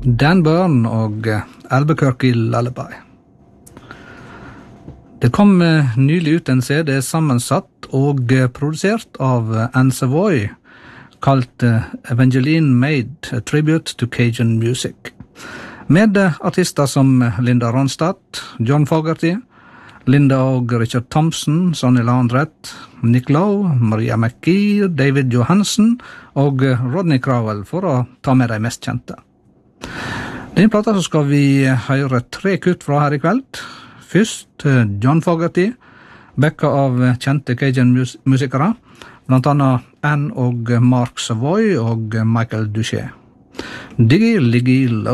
Dan Byrne og Albuquerque Lullaby. Det kom nylig ut en CD sammensatt og produsert av Anne Savoy, kalt Evangeline Made, a Tribute to Cajun Music, med artister som Linda Ronstadt, John Fogerty, Linda og Richard Thompson, Sonny Landreth, Nick Lowe, Maria McGee, David Johansen og Rodney Crowell, for å ta med de mest kjente. Den plata så skal vi høre 3 kutt fra her i kveld. Først John Fogerty, backa av kjente Cajun-musikere, blant annet Anne og Mark Savoy og Michael Duché. Diggy Liggy Low.